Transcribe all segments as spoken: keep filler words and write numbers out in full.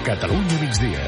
Catalunya migdia.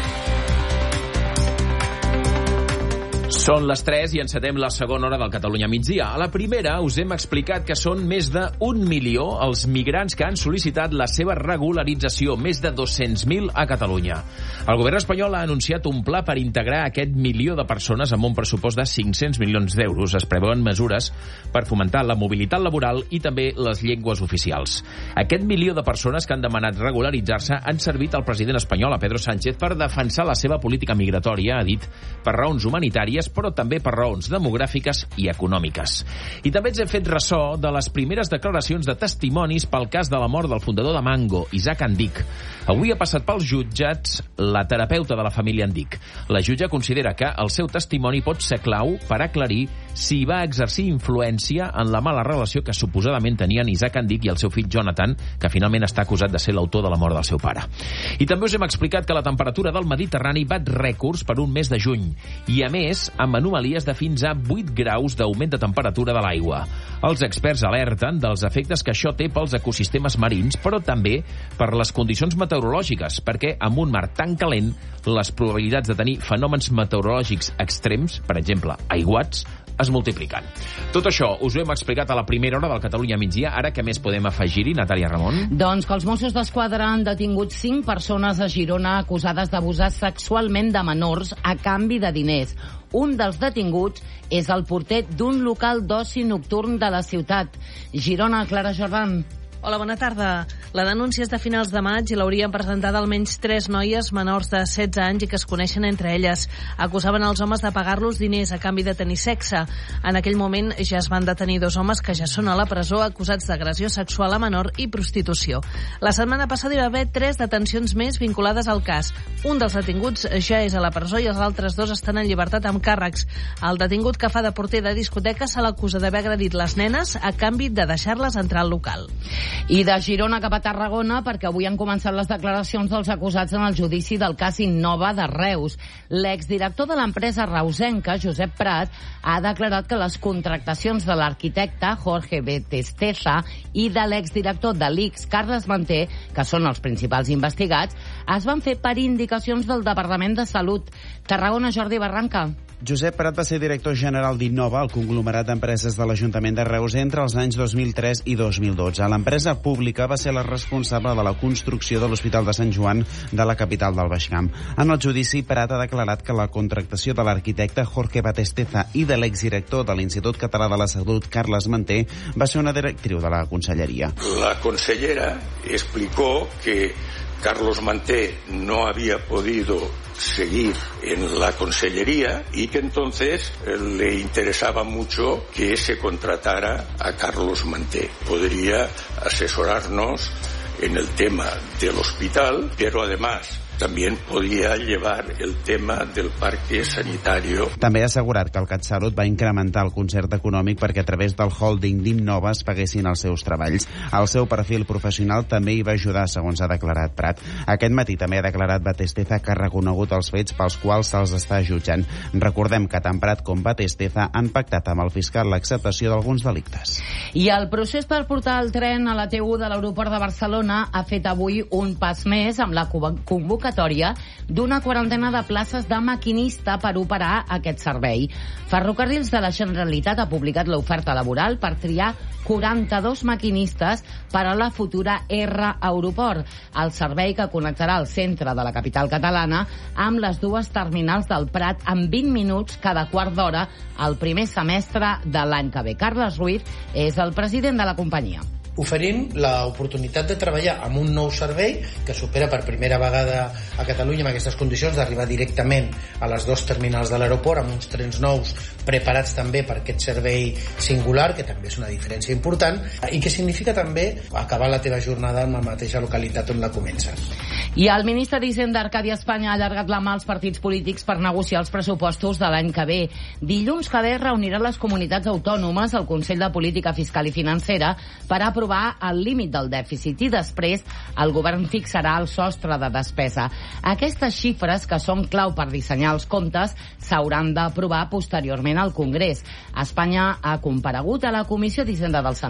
Són les tres i encetem la segona hora del Catalunya migdia. A la primera us hem explicat que són més d'un milió els migrants que han sol·licitat la seva regularització, més de dos-cents mil a Catalunya. El govern espanyol ha anunciat un pla per integrar aquest milió de persones amb un pressupost de cinc-cents milions d'euros. Es preveuen mesures per fomentar la mobilitat laboral i també les llengües oficials. Aquest milió de persones que han demanat regularitzar-se han servit al president espanyol, a Pedro Sánchez, per defensar la seva política migratòria, ha dit, per raons humanitàries, però també per raons demogràfiques i econòmiques. I també ens hem fet ressò de les primeres declaracions de testimonis pel cas de la mort del fundador de Mango, Isaac Andic. Avui ha passat pels jutjats la terapeuta de la família Andic. La jutge considera que el seu testimoni pot ser clau per aclarir si va exercir influència en la mala relació que suposadament tenien Isaac Andic i el seu fill Jonathan, que finalment està acusat de ser l'autor de la mort del seu pare. I també us hem explicat que la temperatura del Mediterrani bat rècords per un mes de juny i, a més, amb anomalies de fins a vuit graus d'augment de temperatura de l'aigua. Els experts alerten dels efectes que això té pels ecosistemes marins, però també per les condicions meteorològiques, perquè amb un mar tan calent, les probabilitats de tenir fenòmens meteorològics extrems, per exemple, aiguats, es multipliquen. Tot això us ho hem explicat a la primera hora del Catalunya migdia. Ara, què més podem afegir-hi, Natàlia Ramon? Doncs que els Mossos d'Esquadra han detingut cinc persones a Girona acusades d'abusar sexualment de menors a canvi de diners. Un dels detinguts és el porter d'un local d'oci nocturn de la ciutat. Girona, Clara Jordan. Hola, bona tarda. La denúncia és de finals de maig i l'haurien presentat almenys tres noies menors de setze anys i que es coneixen entre elles. Acusaven els homes de pagar-los diners a canvi de tenir sexe. En aquell moment ja es van detenir dos homes que ja són a la presó acusats d'agressió sexual a menor i prostitució. La setmana passada hi va haver tres detencions més vinculades al cas. Un dels detinguts ja és a la presó i els altres dos estan en llibertat amb càrrecs. El detingut que fa de porter de discoteca se l'acusa d'haver agredit les nenes a canvi de deixar-les entrar al local. I de Girona cap a Tarragona, perquè avui han començat les declaracions dels acusats en el judici del cas Innova de Reus. L'exdirector de l'empresa reusenca, Josep Prat, ha declarat que les contractacions de l'arquitecte Jorge Betesteza i de l'exdirector de l'I C S, Carles Manté, que són els principals investigats, es van fer per indicacions del Departament de Salut. Tarragona, Jordi Barranca. Josep Prat va ser director general d'Innova, el conglomerat d'empreses de l'Ajuntament de Reus, entre els anys dos mil tres i dos mil dotze. L'empresa pública va ser la responsable de la construcció de l'Hospital de Sant Joan de la capital del Baix Camp. En el judici, Prat ha declarat que la contractació de l'arquitecte Jorge Betesteza i de l'exdirector de l'Institut Català de la Salut, Carles Manté, va ser una directriu de la conselleria. La consellera explicó que Carlos Manté no había podido seguir en la consellería y que entonces eh, le interesaba mucho que se contratara a Carlos Manté. Podría asesorarnos en el tema del hospital, pero además también podía llevar el tema del parque sanitario. També ha assegurat que el CatSalut va incrementar el concert econòmic perquè a través del holding d'Innova es paguessin els seus treballs. El seu perfil professional també hi va ajudar, segons ha declarat Prat. Aquest matí també ha declarat Betesteza que ha reconegut els fets pels quals se'ls està jutjant. Recordem que tant Prat com Betesteza han pactat amb el fiscal l'acceptació d'alguns delictes. I el procés per portar el tren a la T u de l'aeroport de Barcelona ha fet avui un pas més amb la convocatòria d'una quarantena de places de maquinista per operar aquest servei. Ferrocarrils de la Generalitat ha publicat l'oferta laboral per triar quaranta-dos maquinistes per a la futura R Aeroport, el servei que connectarà el centre de la capital catalana amb les dues terminals del Prat en vint minuts cada quart d'hora al primer semestre de l'any que ve. Carles Ruiz és el president de la companyia. Oferint l'oportunitat de treballar amb un nou servei que supera per primera vegada a Catalunya en aquestes condicions d'arribar directament a les dues terminals de l'aeroport amb uns trens nous preparats també per aquest servei singular, que també és una diferència important, i que significa també acabar la teva jornada en la mateixa localitat on la comences. I el ministre d'Hisenda, Arcadi Espanya, ha allargat la mà als partits polítics per negociar els pressupostos de l'any que ve. Dilluns que ve reunirà les comunitats autònomes al Consell de Política Fiscal i Financera per aprovar el límit del dèficit i després el govern fixarà el sostre de despesa. Aquestes xifres, que són clau per dissenyar els comptes, s'hauran d'aprovar posteriorment al Congrés. Espanya ha comparegut a la Comissió d'Hisenda del Senat.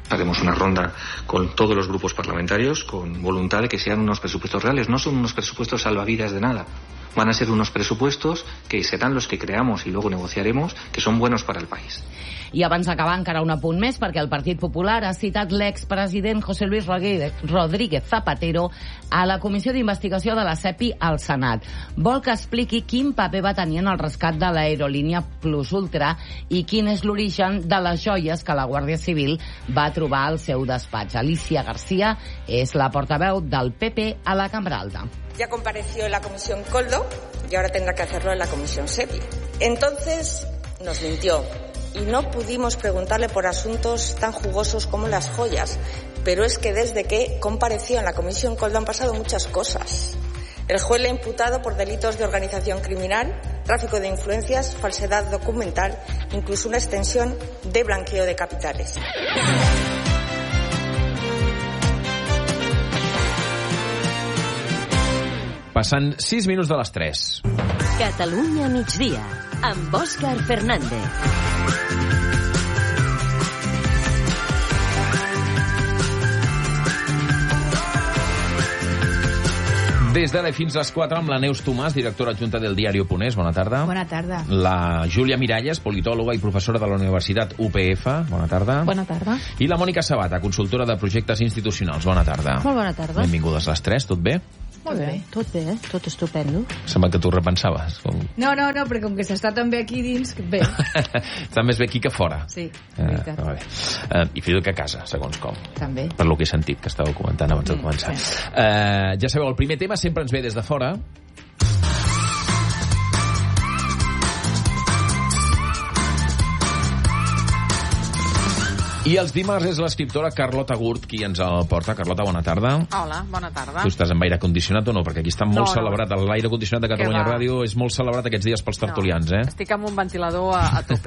Haremos una ronda con todos los grupos parlamentarios con voluntad de que sean unos presupuestos reales. No son unos presupuestos salvavidas de nada. Van a ser unos presupuestos que serán los que creamos y luego negociaremos, que son buenos para el país. I abans d'acabar encara un apunt més, perquè el Partit Popular ha citat l'expresident José Luis Rodríguez Zapatero a la Comissió d'Investigació de la CEPI al Senat. Vol que expliqui quin paper va tenir en el rescat de l'aerolínia Plus Ultra i quin és l'origen de les joies que la Guàrdia Civil va trobar al seu despatx. Alicia García és la portaveu del P P a la Cambra Alta. Ya compareció en la Comisión Coldo y ahora tendrá que hacerlo en la Comisión SEPI. Entonces nos mintió y no pudimos preguntarle por asuntos tan jugosos como las joyas. Pero es que desde que compareció en la Comisión Coldo han pasado muchas cosas. El juez le ha imputado por delitos de organización criminal, tráfico de influencias, falsedad documental, incluso una extensión de blanqueo de capitales. Passen sis minuts de les tres. Catalunya migdia, amb Òscar Fernández. Des d'ara fins a les quatre amb la Neus Tomàs, directora adjunta del diari Ponés. Bona tarda. Bona tarda. La Júlia Miralles, politòloga i professora de la Universitat U P F. Bona tarda. Bona tarda. I la Mònica Sabata, consultora de projectes institucionals. Bona tarda. Molt bona tarda. Benvingudes les tres, tot bé? Molt bé, tot bé, eh? Tot estupendo. Sembla que tu repensaves. Com... No, no, no, perquè com que s'està tan bé aquí dins, bé. Està més bé aquí que fora. Sí, eh, veritat. Vale. Eh, I fins que a casa, segons com. També. Per lo que he sentit, que estàveu comentant abans de començar. Mm, sí. eh, ja sabeu, el primer tema sempre ens ve des de fora. I els dimarts és l'escriptora Carlota Gurt qui ens el porta. Carlota, bona tarda. Hola, bona tarda. Tu estàs amb aire condicionat o no? Perquè aquí està molt no, celebrat. No. L'aire condicionat de Catalunya Ràdio és molt celebrat aquests dies pels tertulians, no, eh? Estic amb un ventilador a, a tope.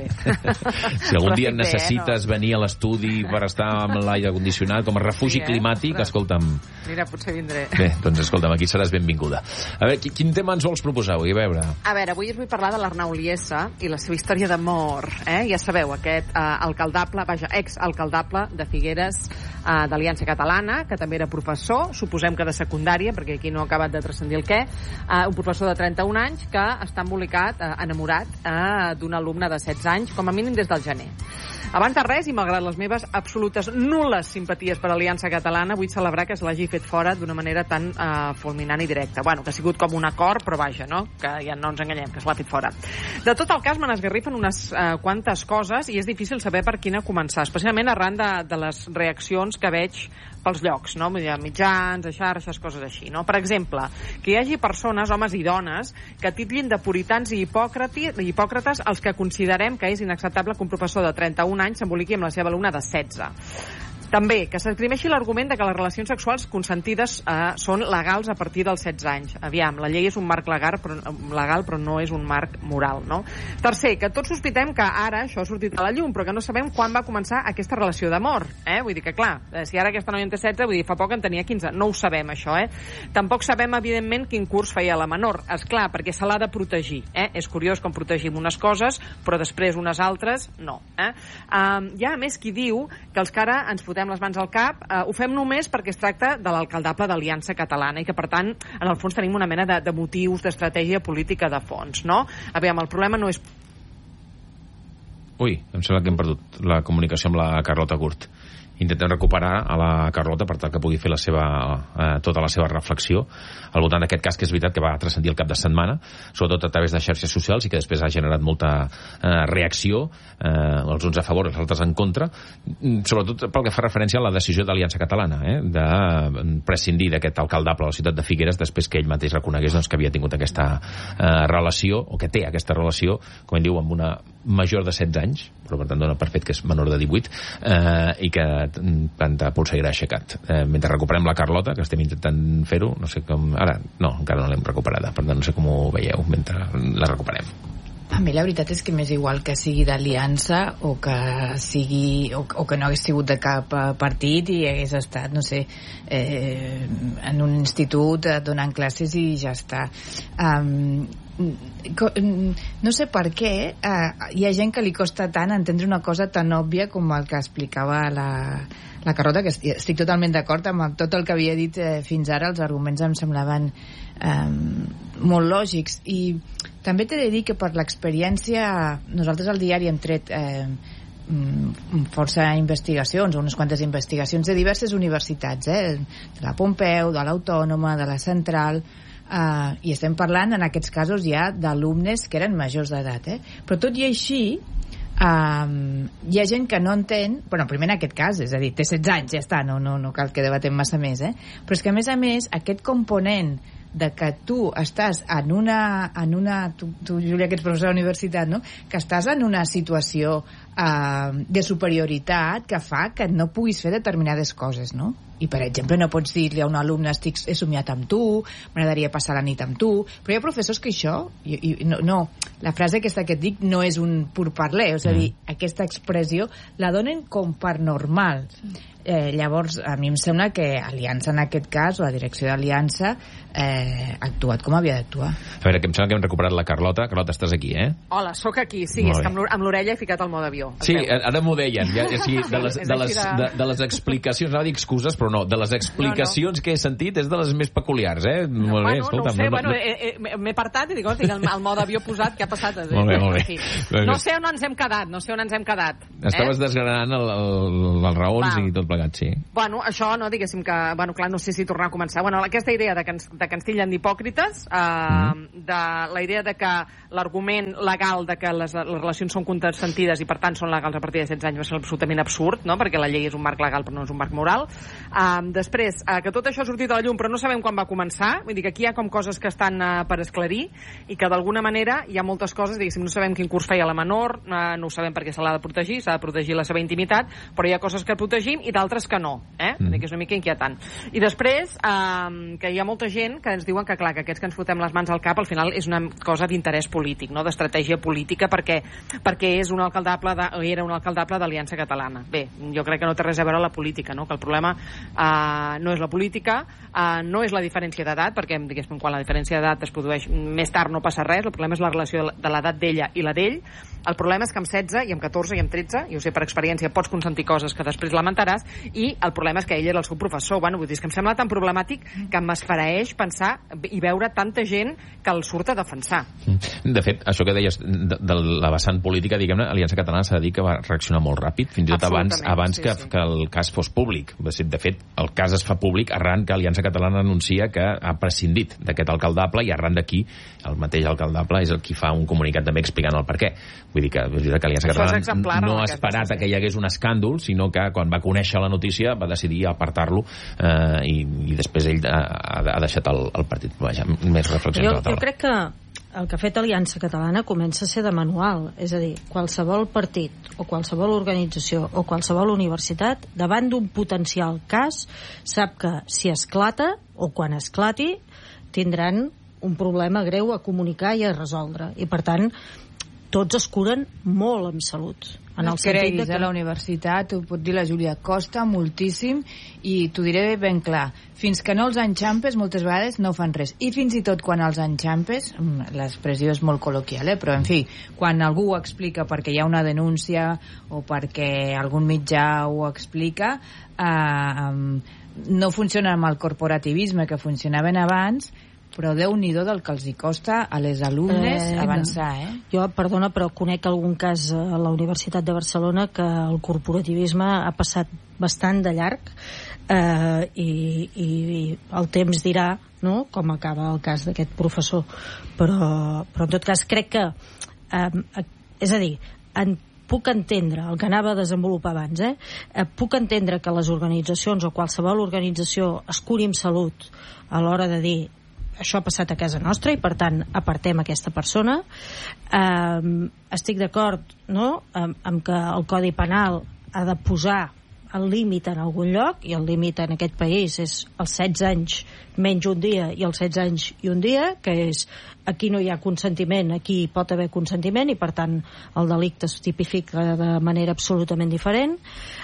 Si algun dia necessites bé, no? venir a l'estudi per estar amb l'aire condicionat com a refugi sí, eh? climàtic, Ostres. escolta'm... Mira, potser vindré. Bé, doncs escolta'm, aquí seràs benvinguda. A veure, quin tema ens vols proposar avui? A veure. A veure, avui us vull parlar de l'Arnau Liessa i la seva història d'amor. Eh? Ja sabeu, aquest eh, alcaldable, vaja, ex-alcaldable de Figueres, eh, d'Aliança Catalana, que també era professor, suposem que de secundària, perquè aquí no ha acabat de transcendir el què, eh, un professor de trenta-un anys que està embolicat, eh, enamorat eh, d'un alumne de setze anys, com a mínim des del gener. Abans de res, i malgrat les meves absolutes nul·les simpaties per Aliança Catalana, vull celebrar que se l'hagi fet fora d'una manera tan eh, fulminant i directa. Bueno, que ha sigut com un acord, però vaja, no? Que ja no ens enganyem, que se l'ha fet fora. De tot el cas, me n'esgarrifen unes eh, quantes coses i és difícil saber per quina començar, especialment arran de, de les reaccions que veig pels llocs, no? Mitjans, a xarxes, coses així, no? Per exemple, que hi hagi persones, homes i dones, que titllin de puritans i hipòcrates els que considerem que és inacceptable que un professor de trenta-un anys s'emboliqui amb la seva alumna de setze. També, que s'esgrimeixi l'argument de que les relacions sexuals consentides eh, són legals a partir dels setze anys. Aviam, la llei és un marc legal però, legal, però no és un marc moral, no? Tercer, que tots sospitem que ara això ha sortit a la llum, però que no sabem quan va començar aquesta relació d'amor, eh? Vull dir que, clar, si ara aquesta noia en té setze, vull dir, fa poc en tenia quinze. No ho sabem, això, eh? Tampoc sabem, evidentment, quin curs feia la menor. És clar, perquè se l'ha de protegir, eh? És curiós com protegim unes coses, però després unes altres, no, eh? Um, hi ha, a més, qui diu que els que ara ens fotem les mans al cap, eh, ho fem només perquè es tracta de l'alcaldable d'Aliança Catalana i que, per tant, en el fons tenim una mena de, de motius, d'estratègia política de fons, no? Aviam, el problema no és... Ui, em sembla que hem perdut la comunicació amb la Carlota Gurt. Intentem recuperar a la Carlota per tal que pugui fer la seva, eh, tota la seva reflexió al voltant d'aquest cas, que és veritat que va transcendir el cap de setmana, sobretot a través de xarxes socials i que després ha generat molta eh, reacció, eh, els uns a favor, els altres en contra, sobretot pel que fa referència a la decisió d'Aliança Catalana, eh, de prescindir d'aquest alcaldable a la ciutat de Figueres després que ell mateix reconegués doncs, que havia tingut aquesta eh, relació, o que té aquesta relació, com ell diu, amb una major de setze anys, però per tant dona per fet que és menor de divuit, eh, i que tanta polseguera ha aixecat. Eh, mentre recuperem la Carlota, que estem intentant fer-ho, no sé com... Ara, no, encara no l'hem recuperada, per tant no sé com ho veieu mentre la recuperem. A mi la veritat és que m'és igual que sigui d'Aliança o que sigui o, o que no hagués sigut de cap partit i hagués estat, no sé, eh, en un institut donant classes i ja està. Um, no sé per què eh, hi ha gent que li costa tant entendre una cosa tan òbvia com el que explicava la, la Carlota, que estic totalment d'acord amb tot el que havia dit eh, fins ara. Els arguments em semblaven eh, molt lògics, i també t'he de dir que per l'experiència, nosaltres al diari hem tret eh, força investigacions, unes quantes investigacions de diverses universitats, eh? de la Pompeu, de l'Autònoma, de la Central, eh, i estem parlant en aquests casos ja d'alumnes que eren majors d'edat, eh? Però tot i així eh, hi ha gent que no entén, bueno, primer en aquest cas, és a dir, té setze anys, ja està, no, no, no cal que debatem massa més, eh? Però és que a més a més aquest component de que tu estàs en una, en una tu, tu Júlia, que ets professora de la universitat, no? Que estàs en una situació eh, de superioritat que fa que no puguis fer determinades coses, no? I, per exemple, no pots dir-li a un alumne estic, he somiat amb tu, m'agradaria passar la nit amb tu, però hi ha professors que això i, i, no, no, la frase aquesta que et dic no és un pur parler, és a dir, aquesta expressió la donen com per normal. Eh, llavors, a mi em sembla que Aliança, en aquest cas, o la direcció d'Aliança, eh, ha actuat com havia d'actuar. A veure, que em sembla que hem recuperat la Carlota. Carlota, estàs aquí, eh? Hola, sóc aquí, sí, és que amb l'orella he ficat el mode avió. Sí, ara m'ho deien, ja, o sigui, de, les, de, les, de, de les explicacions, anava a dir excuses, però no, de les explicacions no, no. que he sentit és de les més peculiars, eh? No, molt bé, bueno, escolta, no ho sé, no, bueno, no... m'he apartat i dic, oh, tinc el, el mode avió posat, què ha passat? Eh? Molt bé, molt bé. Sí. No sé on ens hem quedat, no sé on ens hem quedat. Estaves eh? desgranant el, el, els raons Va. i tot plegat, sí. Bueno, això, no, diguéssim que, bueno, clar, no sé si tornar a començar. Bueno, aquesta idea de que ens, de que ens tillen d'hipòcrites, eh, mm. de la idea de que l'argument legal de que les, les relacions són consentides i per tant són legals a partir de setze anys va ser absolutament absurd, no? Perquè la llei és un marc legal però no és un marc moral. Eh, després, eh, que tot això ha sortit a la llum però no sabem quan va començar, vull dir que aquí hi ha com coses que estan eh, per esclarir i que d'alguna manera hi ha moltes coses, diguéssim, no sabem quin curs feia la menor, eh, no ho sabem perquè se l'ha de protegir, s'ha de protegir la seva intimitat, però hi ha coses que protegim i d'altres que no, eh? Mm. Que és una mica inquietant. I després, eh, que hi ha molta gent que ens diuen que, clar, que aquests que ens fotem les mans al cap al final és una cosa d'interès polític, no? D'estratègia política, perquè, perquè és un alcaldable de, era un alcaldable d'Aliança Catalana. Bé, jo crec que no té res a veure la política, no? Que el problema eh, no és la política, eh, no és la diferència d'edat, perquè, diguéssim, quan la diferència d'edat es produeix més tard no passa res, el problema és la relació de l'edat d'ella i la d'ell. El problema és que amb setze i amb catorze i amb tretze, i ho sé per experiència, pots consentir coses que després lamentaràs, i el problema és que ell era el seu professor. Bueno, vull dir, és que em sembla tan problemàtic que m'esfereeix pensar i veure tanta gent que el surt a defensar. De fet, això que deies de, de la vessant política, diguem-ne, Aliança Catalana s'ha de dir que va reaccionar molt ràpid, fins i tot abans, abans sí, que, sí. que el cas fos públic. De fet, el cas es fa públic arran que Aliança Catalana anuncia que ha prescindit d'aquest alcaldable i arran d'aquí el mateix alcaldable és el qui fa un comunicat també explicant el per què. Vull dir que, vull dir que Aliança Catalana no ha esperat a que hi hagués un escàndol, sinó que quan va conèixer la notícia va decidir apartar-lo eh, i, i després ell ha, ha deixat el, el partit. Vaja, més reflexions jo, a la taula. Jo crec que el que ha fet Aliança Catalana comença a ser de manual, és a dir, qualsevol partit o qualsevol organització o qualsevol universitat davant d'un potencial cas sap que si esclata o quan esclati tindran un problema greu a comunicar i a resoldre, i per tant tots es curen molt amb salut. En el sentit de que a la universitat, ho pot dir la Júlia, costa moltíssim, i t'ho diré ben clar, fins que no els enxampes moltes vegades no fan res, i fins i tot quan els enxampes, l'expressió és molt col·loquial, eh? Però en fi, quan algú ho explica perquè hi ha una denúncia o perquè algun mitjà ho explica, eh, no funciona amb el corporativisme que funcionaven abans, però Déu-n'hi-do del que els hi costa a les alumnes eh, avançar, eh? Jo, perdona, però conec algun cas a la Universitat de Barcelona que el corporativisme ha passat bastant de llarg eh, i, i, i el temps dirà, no?, com acaba el cas d'aquest professor. Però, però en tot cas crec que eh, és a dir, en puc entendre el que anava a desenvolupar abans, eh? eh? Puc entendre que les organitzacions o qualsevol organització es curi amb salut a l'hora de dir això ha passat a casa nostra i per tant apartem aquesta persona. eh, estic d'acord, no?, amb, amb que el Codi Penal ha de posar el límit en algun lloc, i el límit en aquest país és els setze anys menys un dia i els setze anys i un dia, que és aquí no hi ha consentiment, aquí hi pot haver consentiment, i per tant el delicte es tipifica de manera absolutament diferent.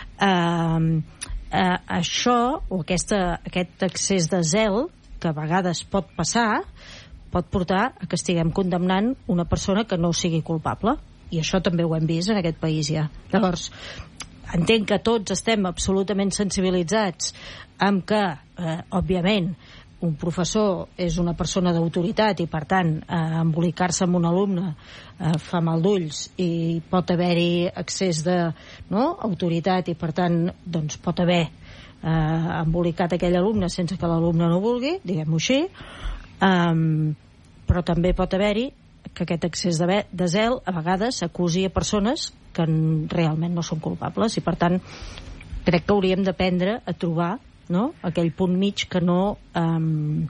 eh, eh, això o aquesta, aquest excés de zel que a vegades pot passar pot portar a que estiguem condemnant una persona que no sigui culpable, i això també ho hem vist en aquest país ja. Llavors, entenc que tots estem absolutament sensibilitzats amb que, eh, òbviament, un professor és una persona d'autoritat i, per tant, eh, embolicar-se amb un alumne eh, fa mal d'ulls i pot haver-hi excés de no, autoritat i, per tant, doncs, pot haver eh, embolicat aquell alumne sense que l'alumne no vulgui, diguem-ho així, um, però també pot haver-hi que aquest excés de, de zel a vegades acusi a persones que realment no són culpables, i per tant crec que hauríem d'aprendre a trobar, no?, aquell punt mig que no um,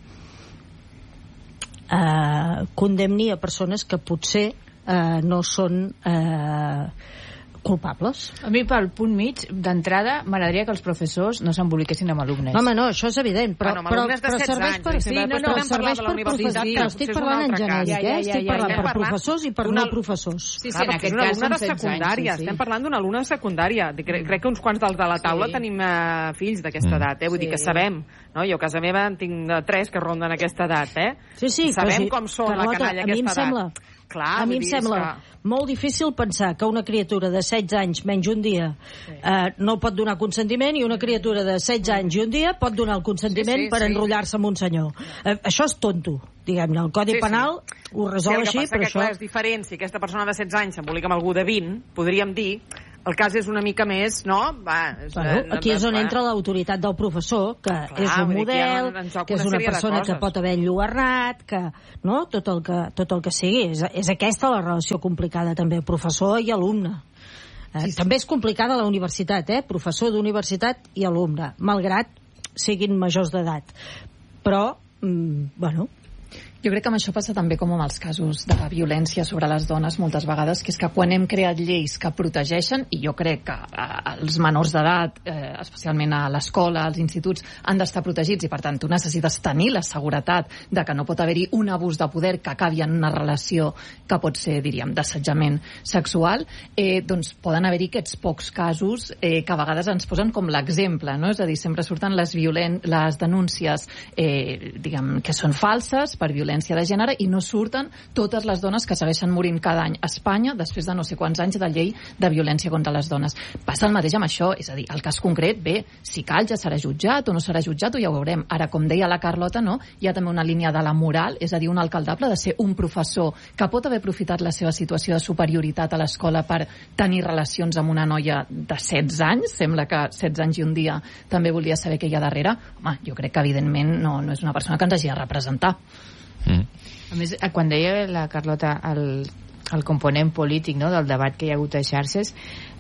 uh, condemni a persones que potser uh, no són uh, culpables. A mi, pel punt mig, d'entrada, m'agradaria que els professors no s'emboliquessin amb alumnes. Home, no, això és evident, però, bueno, però, però serveix per... Sí, no, no, no, serveix per professors. Sí, estic parlant en genèric, eh? Estic parlant per professors i per no professors. Sí, sí, en aquest cas són secundària. Estem parlant d'un alumne de secundària. Crec que uns quants dels de la taula tenim fills d'aquesta edat, eh? Vull dir que sabem, no? Jo a casa meva en tinc tres que ronden aquesta edat, eh? Sí, sí. Sabem com són la canalla aquesta edat. Clar, a mi em sembla que... molt difícil pensar que una criatura de setze anys menys un dia sí. eh, no pot donar consentiment, i una criatura de setze anys i un dia pot donar el consentiment sí, sí, per sí. enrotllar-se amb un senyor. Eh, això és tonto, diguem-ne. El Codi sí, Penal sí. ho resol sí, així, però això... El que passa que, clar, és diferent. Si aquesta persona de setze anys s'embolica amb algú de vint, podríem dir... El cas és una mica més, no? Va, és, bueno, aquí és on entra l'autoritat del professor, que clar, és un model, que, que és una persona que pot haver enlluernat, que, no? Tot el que, tot el que sigui. És, és aquesta la relació complicada també, professor i alumne. Eh, sí, sí. També és complicada la universitat, eh? Professor d'universitat i alumne, malgrat siguin majors d'edat. Però, mm, bueno... Jo crec que amb això passa també com amb els casos de violència sobre les dones moltes vegades, que és que quan hem creat lleis que protegeixen, i jo crec que eh, els menors d'edat, eh, especialment a l'escola, als instituts, han d'estar protegits, i per tant tu necessites tenir la seguretat de que no pot haver-hi un abús de poder que acabi en una relació que pot ser, diríem, d'assetjament sexual, eh, doncs poden haver-hi aquests pocs casos eh, que a vegades ens posen com l'exemple, no? És a dir, sempre surten les, violen les denúncies eh, diguem, que són falses per violència de gènere, i no surten totes les dones que segueixen morint cada any a Espanya després de no sé quants anys de llei de violència contra les dones. Passa el mateix amb això, és a dir, el cas concret, bé, si cal ja serà jutjat o no serà jutjat, o ja ho veurem. Ara, com deia la Carlota, no? Hi ha també una línia de la moral, és a dir, un alcaldable de ser un professor que pot haver aprofitat la seva situació de superioritat a l'escola per tenir relacions amb una noia de setze anys, sembla que setze anys i un dia també volia saber què hi ha darrere. Home, jo crec que evidentment no, no és una persona que ens hagi de representar. Mm. A més, quan deia la Carlota el, el component polític, no?, del debat que hi ha hagut a xarxes,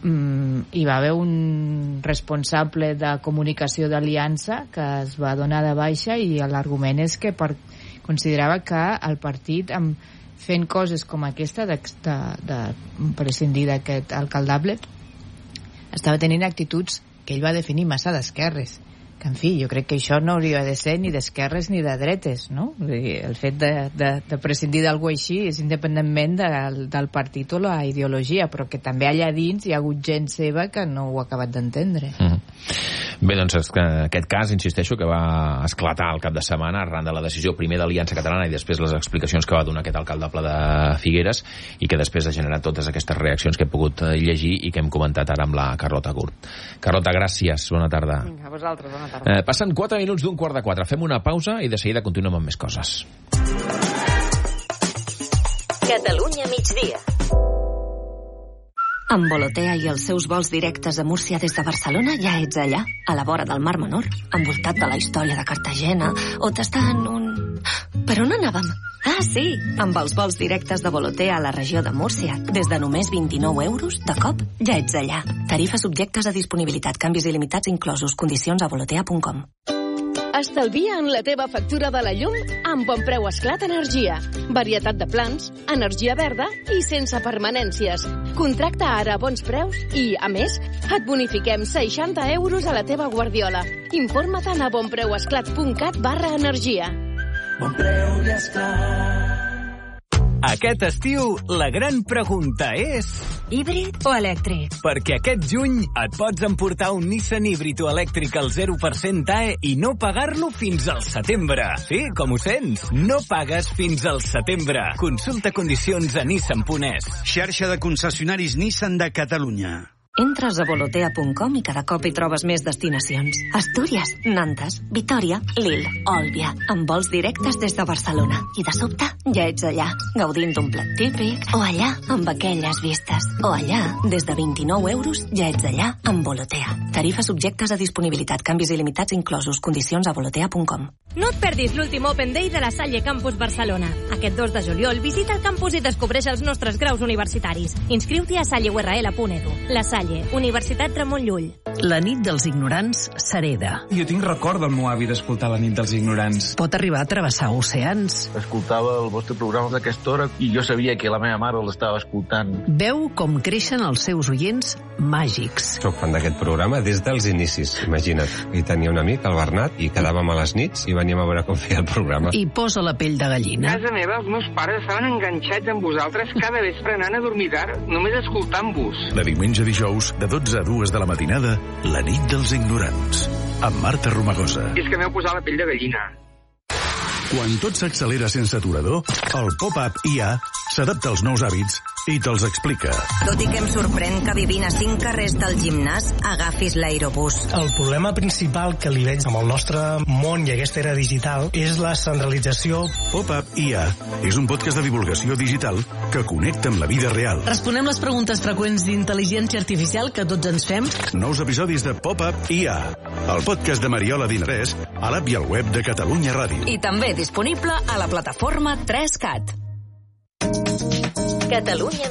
mm, hi va haver un responsable de comunicació d'Aliança que es va donar de baixa, i l'argument és que per, considerava que el partit, amb, fent coses com aquesta de, de, de prescindir d'aquest alcaldable, estava tenint actituds que ell va definir massa d'esquerres. Que, en fi, jo crec que això no hauria de ser ni d'esquerres ni de dretes, no? El fet de, de, de prescindir d'algú així és independentment de, del partit o la ideologia, però que també allà dins hi ha hagut gent seva que no ho ha acabat d'entendre. Mm. Bé, doncs aquest cas, insisteixo, que va esclatar el cap de setmana arran de la decisió primer d'Aliança Catalana i després les explicacions que va donar aquest alcaldable de Figueres, i que després ha generat totes aquestes reaccions que hem pogut llegir i que hem comentat ara amb la Carlota Gurt. Carlota, gràcies, bona tarda. Vinga, a vosaltres, bona tarda. Eh, passen quatre minuts d'un quart de quatre. Fem una pausa i de seguida continuem amb més coses. Catalunya migdia. Amb Volotea i els seus vols directes a Múrcia des de Barcelona ja ets allà, a la vora del Mar Menor, envoltat de la història de Cartagena, o tastant un... Per on anàvem? Ah, sí, amb els vols directes de Volotea a la regió de Múrcia. Des de només vint-i-nou euros, de cop, ja ets allà. Tarifes subjectes a disponibilitat, canvis il·limitats inclosos, condicions a volotea punt com. Estalvia en la teva factura de la llum amb Bon Preu Esclat Energia. Varietat de plans, energia verda i sense permanències. Contracta ara a bons preus i, a més, et bonifiquem seixanta euros a la teva guardiola. Informa-te'n a bonpreuesclat punt cat barra energia. Bon Preu i Esclat. Aquest estiu, la gran pregunta és... Híbrid o elèctric? Perquè aquest juny et pots emportar un Nissan híbrid o elèctric al zero per cent A E i no pagar-lo fins al setembre. Sí, com ho sents? No pagues fins al setembre. Consulta condicions a nissan punt es. Xarxa de concessionaris Nissan de Catalunya. Entres a volotea punt com i cada cop hi trobes més destinacions. Astúries, Nantes, Vitòria, Lille, Òlbia, amb vols directes des de Barcelona. I de sobte ja ets allà, gaudint d'un plat típic, o allà amb aquelles vistes, o allà, des de vint-i-nou euros, ja ets allà amb Volotea. Tarifes subjectes a disponibilitat, canvis il·limitats inclosos, condicions a volotea punt com. No et perdis l'últim Open Day de la Salle Campus Barcelona. Aquest dos de juliol visita el campus i descobreix els nostres graus universitaris. Inscriu-t'hi a salle u erre ele punt edu. La Salle, Universitat Ramon Llull. La nit dels ignorants s'hereda. Jo tinc record del meu avi d'escoltar La nit dels ignorants. Pot arribar a travessar oceans. Escoltava el vostre programa d'aquesta hora i jo sabia que la meva mare l'estava escoltant. Veu com creixen els seus oients màgics. Soc fan d'aquest programa des dels inicis, imagina't. I tenia un amic, el Bernat, i quedàvem a les nits i veníem a veure com feia el programa. I posa la pell de gallina. A casa meva els meus pares estaven enganxats amb vosaltres cada vespre anant a dormir tard, només escoltant-vos. De diumenge a dijous, de dotze a dues de la matinada, La nit dels ignorants, amb Marta Romagosa. I és que m'heu posat la pell de gallina. Quan tot s'accelera sense aturador, el Pop-Up I A s'adapta als nous hàbits i te'ls explica. Tot i que em sorprèn que vivint a cinc carrers del gimnàs agafis l'aerobús. El problema principal que li veig amb el nostre món i aquesta era digital és la centralització. Pop-Up I A és un podcast de divulgació digital que connecta amb la vida real. Responem les preguntes freqüents d'intel·ligència artificial que tots ens fem. Nous episodis de Pop-Up I A, el podcast de Mariola Dinarès, a l'app i al web de Catalunya Ràdio. I també disponible a la plataforma tres cat. Catalunya